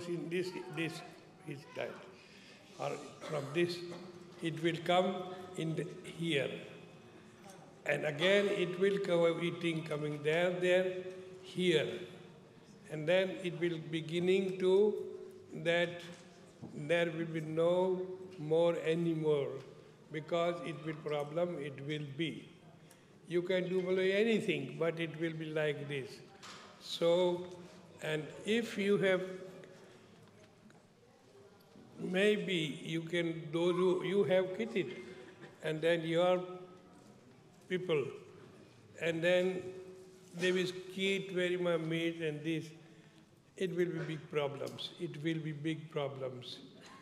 in this is died. Or from this, it will come in here. And again, it will come eating, coming there, here. And then it will beginning to that there will be no more anymore, because it will problem, it will be. You can do anything, but it will be like this. So, and if you have, maybe you can, those who you have kitted, and then your people, and then they will eat very much meat and this, it will be big problems. It will be big problems.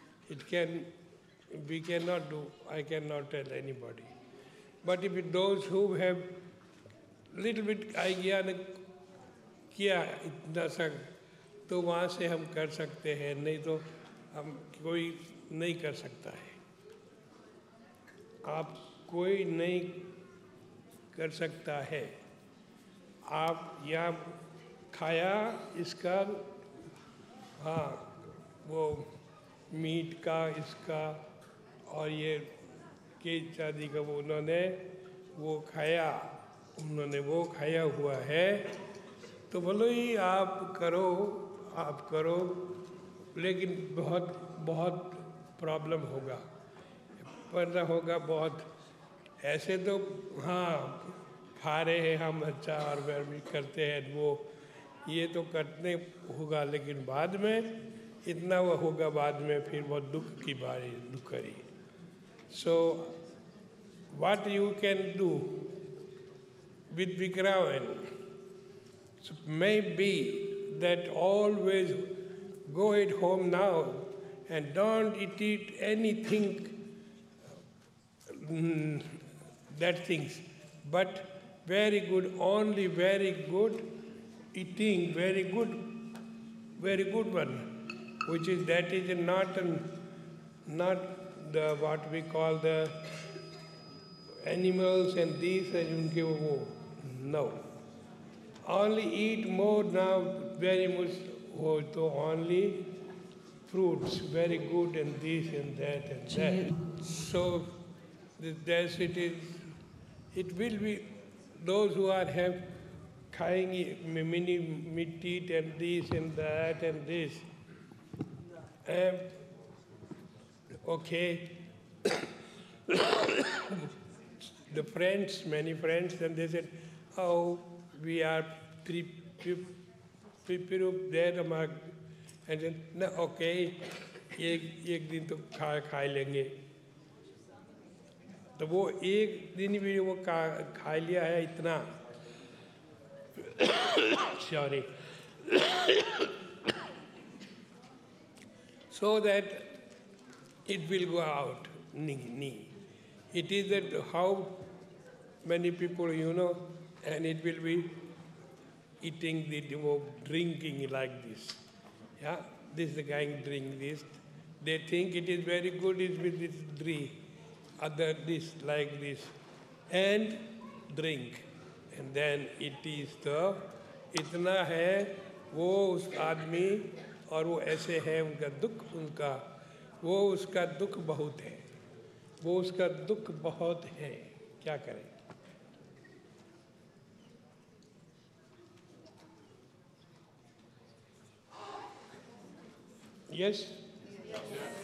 We cannot do, I cannot tell anybody. But if those who have little bit idea किया इतना सा, तो वहाँ से हम कर सकते हैं, नहीं तो हम कोई नहीं कर सकता है. आप कोई नहीं कर सकता है. आप यहाँ खाया इसका, हाँ वो मीट का इसका और ये केक शादी का वो उन्होंने वो खाया, उन्होंने वो खाया हुआ है, तो बोलो ही आप करो, लेकिन बहुत बहुत प्रॉब्लम होगा, पैदा होगा बहुत. ऐसे तो हाँ खा रहे हैं हम अच्छा और वह भी करते हैं वो, ये तो करने होगा, लेकिन बाद में इतना वो होगा बाद में फिर बहुत दुख की बारी दुख करी. So what you can do with Vikravan, so maybe that always go at home now and don't eat anything that things, but very good, only very good eating, very good one, which is that is not the what we call the animals and these and unke wo, no. Only eat more now, very much, so only fruits, very good and this and that and that. So that's it is. It will be those who are have खाएंगे mini meat and this and that and this. Okay. The friends, many friends, and they said, oh, we are three people there, and then, no, okay, एक दिन तो खा लेंगे. तो वो एक दिन भी वो खा लिया है इतना. Sorry. So that it will go out. It is that how many people, and it will be eating, drinking like this. Yeah, this the guy drink this. They think it is very good is with this drink, other this like this, and drink. And then it is the इतना है वो उस आदमी और वो ऐसे है उनका दुख उनका वो उसका दुख बहुत है वो उसका दुख बहुत है क्या करें. Yes?